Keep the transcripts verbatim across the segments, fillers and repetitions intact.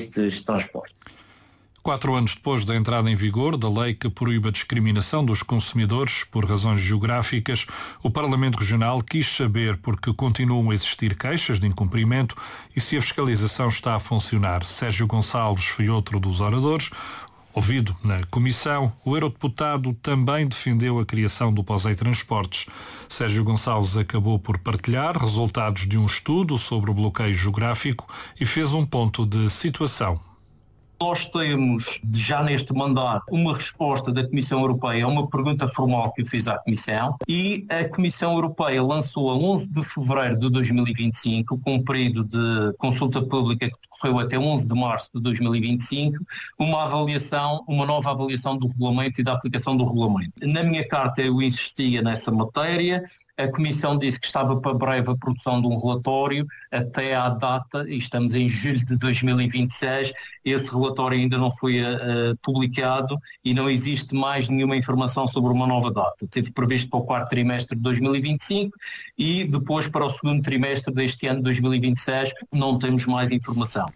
destes transportes. Quatro anos depois da entrada em vigor da lei que proíbe a discriminação dos consumidores por razões geográficas, o Parlamento Regional quis saber porque continuam a existir queixas de incumprimento e se a fiscalização está a funcionar. Sérgio Gonçalves foi outro dos oradores. Ouvido na comissão, o eurodeputado também defendeu a criação do POSEI Transportes. Sérgio Gonçalves acabou por partilhar resultados de um estudo sobre o bloqueio geográfico e fez um ponto de situação. Nós temos, já neste mandato, uma resposta da Comissão Europeia a uma pergunta formal que eu fiz à Comissão e a Comissão Europeia lançou a onze de fevereiro de dois mil e vinte e cinco, com um período de consulta pública que decorreu até onze de março de dois mil e vinte e cinco, uma avaliação, uma nova avaliação do regulamento e da aplicação do regulamento. Na minha carta eu insistia nessa matéria. A Comissão disse que estava para breve a produção de um relatório até à data, e estamos em julho de dois mil e vinte e seis, esse relatório ainda não foi uh, publicado e não existe mais nenhuma informação sobre uma nova data. Teve previsto para o quarto trimestre de dois mil e vinte e cinco e depois para o segundo trimestre deste ano de dois mil e vinte e seis não temos mais informação.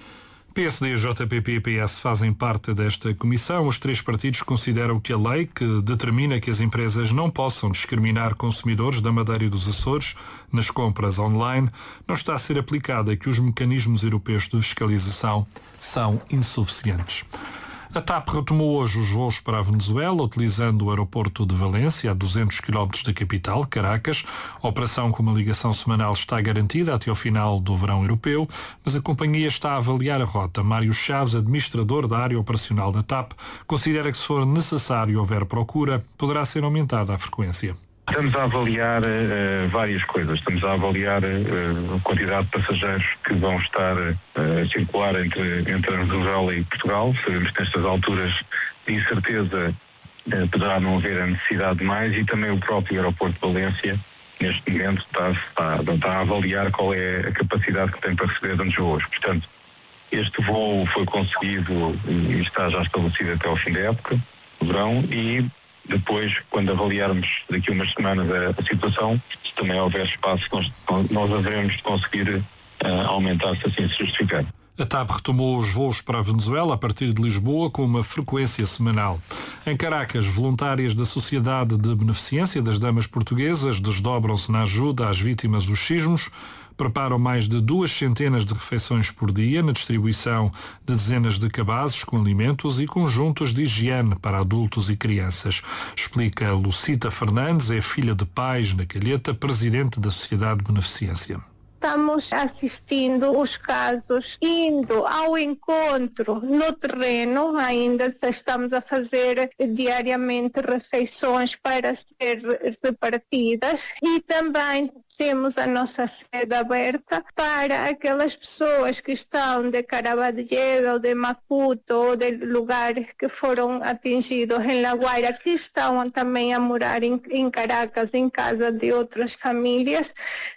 P S D, J P P e P S fazem parte desta comissão. Os três partidos consideram que a lei que determina que as empresas não possam discriminar consumidores da Madeira e dos Açores nas compras online não está a ser aplicada e que os mecanismos europeus de fiscalização são insuficientes. A TAP retomou hoje os voos para a Venezuela, utilizando o aeroporto de Valência, a duzentos quilómetros da capital, Caracas. A operação com uma ligação semanal está garantida até ao final do verão europeu, mas a companhia está a avaliar a rota. Mário Chaves, administrador da área operacional da TAP, considera que se for necessário e houver procura, poderá ser aumentada a frequência. Estamos a avaliar uh, várias coisas. Estamos a avaliar uh, a quantidade de passageiros que vão estar uh, a circular entre, entre a Venezuela e Portugal. Sabemos que nestas alturas, de incerteza, uh, poderá não haver a necessidade de mais, e também o próprio aeroporto de Valência, neste momento, está, está, está a avaliar qual é a capacidade que tem para receber tantos voos. Portanto, este voo foi conseguido e está já estabelecido até ao fim da época, do verão, e depois, quando avaliarmos daqui a umas semanas a, a situação, se também houver espaço, nós, nós haveremos de conseguir uh, aumentar, se assim se justificar. A TAP retomou os voos para a Venezuela a partir de Lisboa com uma frequência semanal. Em Caracas, voluntárias da Sociedade de Beneficência das Damas Portuguesas desdobram-se na ajuda às vítimas dos sismos, preparam mais de duas centenas de refeições por dia na distribuição de dezenas de cabazes com alimentos e conjuntos de higiene para adultos e crianças. Explica Lucita Fernandes, é filha de pais na Calheta, presidente da Sociedade de Beneficência. Estamos assistindo os casos, indo ao encontro no terreno, ainda estamos a fazer diariamente refeições para ser repartidas, e também temos a nossa sede aberta para aquelas pessoas que estão de Caraballo ou de Maputo ou de lugares que foram atingidos em La Guaira, que estão também a morar em, em Caracas, em casa de outras famílias,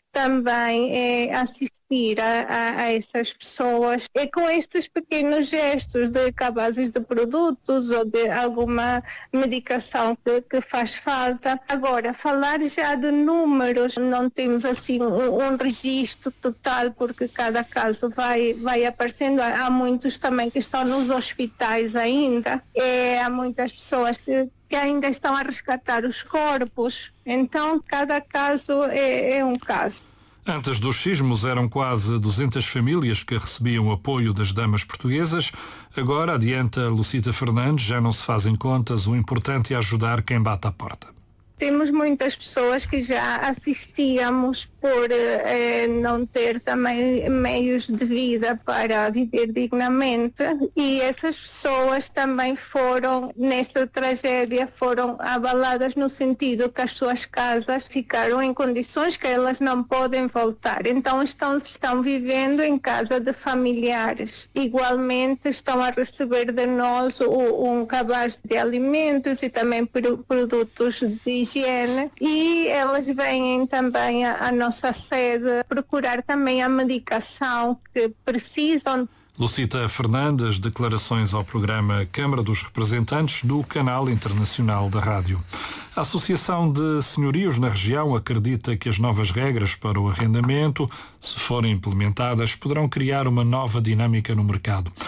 também é, assistir a, a, a essas pessoas. E com estes pequenos gestos de cabazes de produtos ou de alguma medicação que, que faz falta. Agora, falar já de números, não temos assim um, um registro total, porque cada caso vai, vai aparecendo. Há muitos também que estão nos hospitais ainda. É, há muitas pessoas que que ainda estão a resgatar os corpos. Então, cada caso é, é um caso. Antes dos sismos eram quase duzentas famílias que recebiam apoio das damas portuguesas. Agora, adianta Lucita Fernandes, já não se fazem contas, o importante é ajudar quem bate à porta. Temos muitas pessoas que já assistíamos por eh, não ter também meios de vida para viver dignamente, e essas pessoas também foram, nesta tragédia, foram abaladas no sentido que as suas casas ficaram em condições que elas não podem voltar. Então estão, estão vivendo em casa de familiares. Igualmente estão a receber de nós o, um cabaz de alimentos e também produtos de higiene, e elas vêm também a, a nossa sede procurar também a medicação que precisam. Lucita Fernandes, declarações ao programa Câmara dos Representantes do Canal Internacional da Rádio. A Associação de Senhorios na região acredita que as novas regras para o arrendamento, se forem implementadas, poderão criar uma nova dinâmica no mercado.